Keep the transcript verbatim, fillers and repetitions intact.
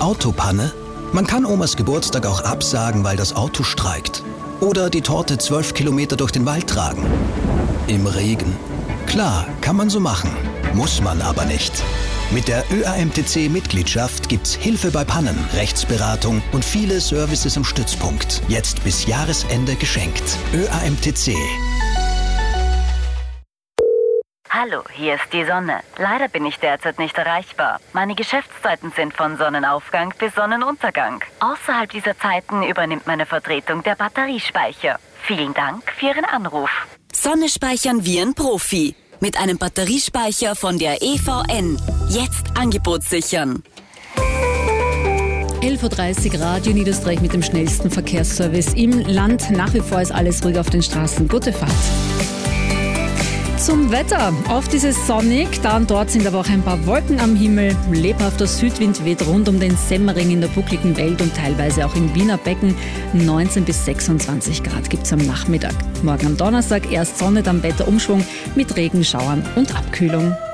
Autopanne? Man kann Omas Geburtstag auch absagen, weil das Auto streikt. Oder die Torte zwölf Kilometer durch den Wald tragen. Im Regen. Klar, kann man so machen. Muss man aber nicht. Mit der Ö A M T C-Mitgliedschaft gibt's Hilfe bei Pannen, Rechtsberatung und viele Services im Stützpunkt. Jetzt bis Jahresende geschenkt. Ö A M T C. Hallo, hier ist die Sonne. Leider bin ich derzeit nicht erreichbar. Meine Geschäftszeiten sind von Sonnenaufgang bis Sonnenuntergang. Außerhalb dieser Zeiten übernimmt meine Vertretung der Batteriespeicher. Vielen Dank für Ihren Anruf. Sonne speichern wie ein Profi. Mit einem Batteriespeicher von der E V N. Jetzt Angebot sichern. elf Uhr dreißig Radio Niederösterreich mit dem schnellsten Verkehrsservice im Land. Nach wie vor ist alles ruhig auf den Straßen. Gute Fahrt. Zum Wetter. Oft ist es sonnig, da und dort sind aber auch ein paar Wolken am Himmel. Lebhafter Südwind weht rund um den Semmering in der buckligen Welt und teilweise auch im Wiener Becken. neunzehn bis sechsundzwanzig Grad gibt es am Nachmittag. Morgen am Donnerstag erst Sonne, dann Wetterumschwung mit Regenschauern und Abkühlung.